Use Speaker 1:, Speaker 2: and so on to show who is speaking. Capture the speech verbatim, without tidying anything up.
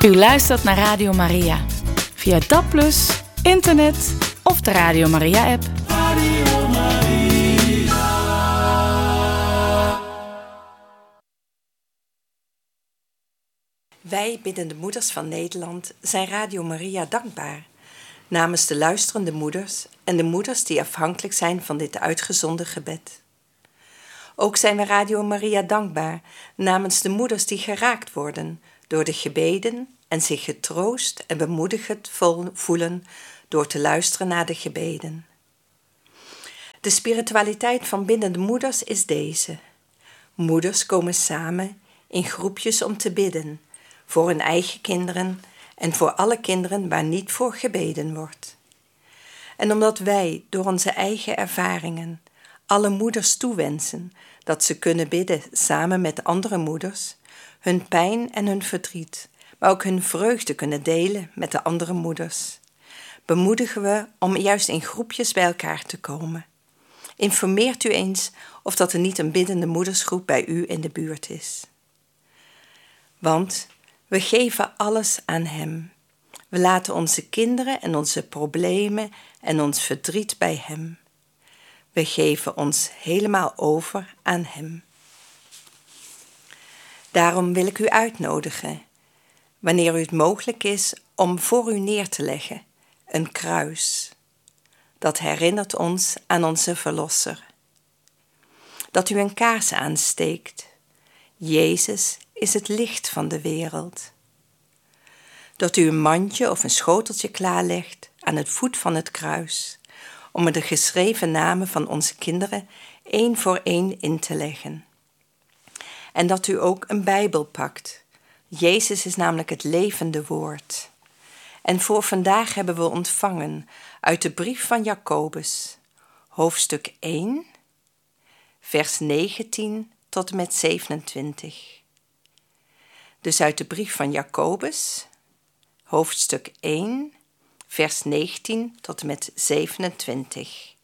Speaker 1: U luistert naar Radio Maria. Via D A B plus, internet of de Radio Maria-app.
Speaker 2: Radio Maria.
Speaker 3: Wij, biddende moeders van Nederland, zijn Radio Maria dankbaar. Namens de luisterende moeders en de moeders die afhankelijk zijn van dit uitgezonden gebed. Ook zijn we Radio Maria dankbaar namens de moeders die geraakt worden door de gebeden en zich getroost en bemoedigd voelen door te luisteren naar de gebeden. De spiritualiteit van biddende moeders is deze. Moeders komen samen in groepjes om te bidden, voor hun eigen kinderen en voor alle kinderen waar niet voor gebeden wordt. En omdat wij door onze eigen ervaringen alle moeders toewensen dat ze kunnen bidden samen met andere moeders, hun pijn en hun verdriet, maar ook hun vreugde kunnen delen met de andere moeders, bemoedigen we om juist in groepjes bij elkaar te komen. Informeert u eens of dat er niet een biddende moedersgroep bij u in de buurt is. Want we geven alles aan Hem. We laten onze kinderen en onze problemen en ons verdriet bij Hem. We geven ons helemaal over aan Hem. Daarom wil ik u uitnodigen, wanneer u het mogelijk is, om voor u neer te leggen een kruis. Dat herinnert ons aan onze Verlosser. Dat u een kaars aansteekt. Jezus is het licht van de wereld. Dat u een mandje of een schoteltje klaarlegt aan het voet van het kruis, om er de geschreven namen van onze kinderen één voor één in te leggen. En dat u ook een Bijbel pakt. Jezus is namelijk het levende woord. En voor vandaag hebben we ontvangen uit de brief van Jacobus, hoofdstuk één, vers negentien tot en met zevenentwintig. Dus uit de brief van Jacobus, hoofdstuk één, vers negentien tot en met zevenentwintig.